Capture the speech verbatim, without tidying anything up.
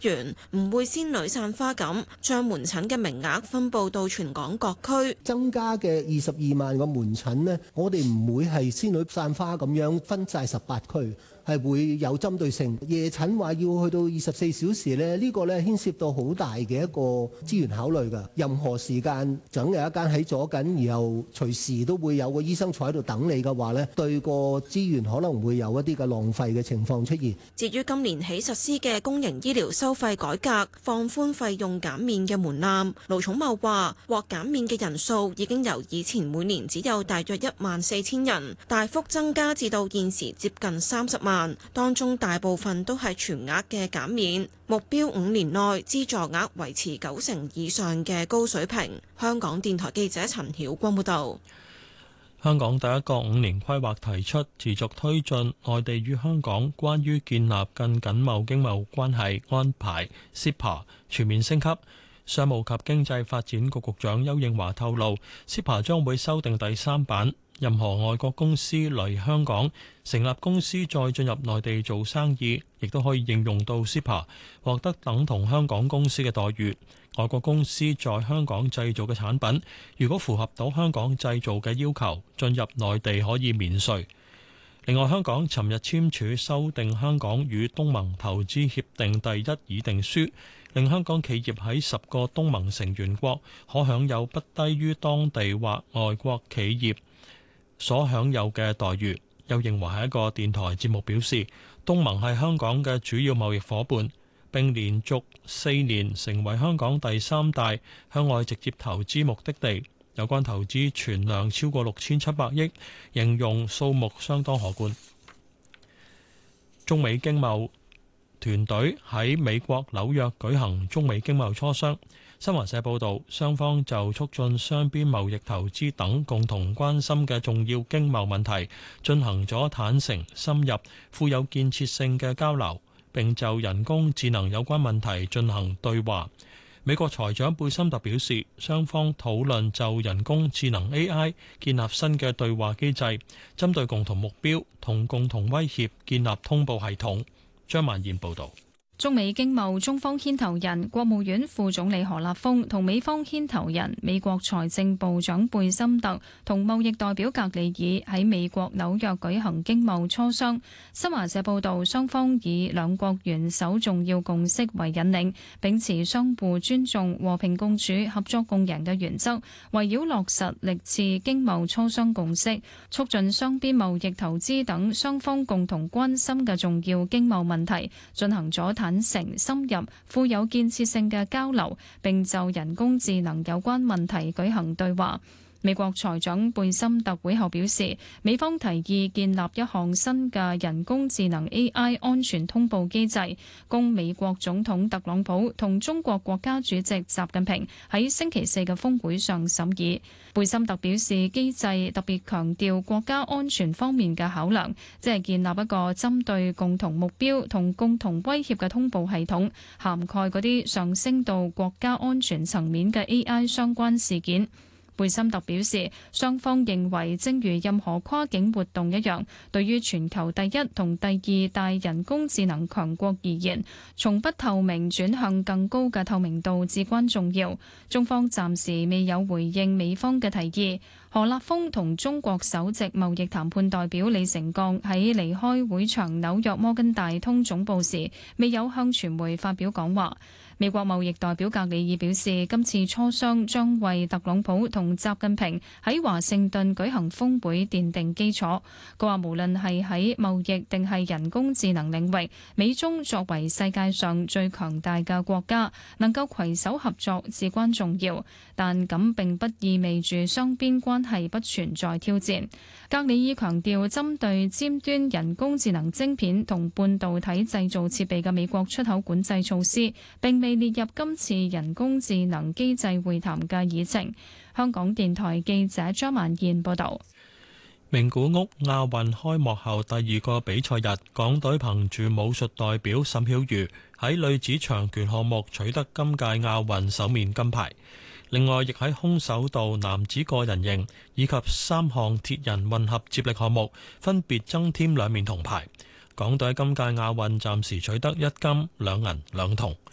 源，唔會仙女散花咁將門診嘅名額分佈到全港各區。 增加嘅二十二萬個門診呢，我哋唔會係仙女散花咁樣分晒十八區。係會有針對性，夜診話要去到二十四小時咧，呢個咧牽涉到好大嘅一個資源考慮㗎。任何時間總有一間喺左緊，然後隨時都會有個醫生坐喺度等你嘅話咧，對個資源可能會有一啲嘅浪費嘅情況出現。 至於今年起實施嘅公營醫療收費改革，放寬費用減免嘅門檻，盧寵茂話獲減免嘅人數已經由以前每年只有大約一萬四千人，大幅增加至到現時接近三十萬。當中大部分都係全額嘅減免，目標五年內資助額維持九成以上嘅高水平。香港電台記者陳曉君報導。 香港第一個五年規劃提出持續推進內地與香港關於建立更緊密經貿關係安排 （C E P A） 全面升級。商務及經濟發展局局長邱應華透露 ，C E P A 將會修訂第三版。任何外國公司嚟香港成立公司再進入內地做生意，亦都可以應用到 C E P A， 獲得等同香港公司嘅待遇。外國公司在香港製造嘅產品，如果符合到香港製造嘅要求，進入內地可以免稅。另外，香港尋日簽署修訂香港與東盟投資協定第一議定書，令香港企業喺十個東盟成員國可享有不低於當地或外國企業所享有嘅待遇。又認為係一個電台節目表示，東盟係香港嘅主要貿易夥伴，並連續四年成為香港第三大向外直接投資目的地。有關投資存量超過六千七百億，形容數目相當可觀。中美經貿團隊喺美國紐約舉行中美經貿磋商。新華社報導，雙方就促進雙邊貿易、投資等共同關心嘅重要經貿問題進行咗坦誠、深入、富有建設性嘅交流，並就人工智能有關問題進行對話。美國財長貝森特表示，雙方討論就人工智能 A I 建立新嘅對話機制，針對共同目標同共同威脅建立通報系統。張曼燕報導。 中美經貿中方牽頭人國務院副總理何立峰同美方牽頭人美國財政部長貝森特同貿易代表格里爾喺美國紐約舉行經貿磋商。新華社報道，雙方以兩國元首重要共識為引領，秉持相互尊重、和平共處、合作共贏嘅原則，圍繞落實歷次經貿磋商共識，促進雙邊貿易、投資等雙方共同關心嘅重要經貿問題進行咗坦誠、深入、富有建設性嘅交流，並就人工智能有關問題舉行對話。美國財長貝森特會後表示，美方提議建立一項新嘅人工智能 A I 安全通報機制，供美國總統特朗普同中國國家主席習近平喺星期四嘅峰會上審議。貝森特表示，機制特別強調國家安全方面嘅考量，即係建立一個針對共同目標同共同威脅嘅通報系統，涵蓋嗰啲上升到國家安全層面嘅 A I 相關事件。貝森特表示，雙方認為正如任何跨境活動一樣，對於全球第一同第二大人工智能強國而言，從不透明轉向更高嘅透明度至關重要。中方暫時未有回應美方嘅提議。何立峰同中國首席貿易談判代表李成鋼喺離開會場紐約摩根大通總部時，未有向傳媒發表講話。美國貿易代表格里爾表示，今次磋商將為特朗普同習近平喺華盛頓舉行峰會奠定基礎。佢話無論係喺貿易定係人工智能領域，美中作為世界上最強大嘅國家，能夠攜手合作至關重要。但咁並不意味住雙邊關係不存在挑戰。格里爾強調，針對尖端人工智能晶片同半導體製造設備嘅美國出口管制措施，並未列入今次人工智能機制會談嘅議程。香港電台記者張曼燕報導。 名古屋亞運開幕後第二個比賽日，港隊憑住武術代表沈曉瑜喺女子長拳項目取得今屆亞運首面金牌。另外，亦喺空手道男子個人型以及三項鐵人混合接力項目分別增添兩面銅牌。港隊今屆亞運暫時取得一金兩銀兩銅。